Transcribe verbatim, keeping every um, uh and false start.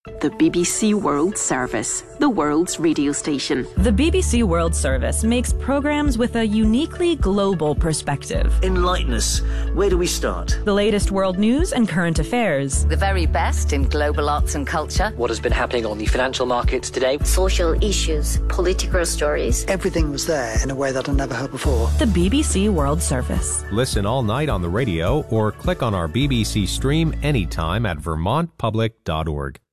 The B B C World Service, the world's radio station. The B B C World Service makes programs with a uniquely global perspective. Enlighten us. Where do we start? The latest world news and current affairs. The very best in global arts and culture. What has been happening on the financial markets today. Social issues, political stories. Everything was there in a way that I've never heard before. The B B C World Service. Listen all night on the radio or click on our B B C stream anytime at vermont public dot org.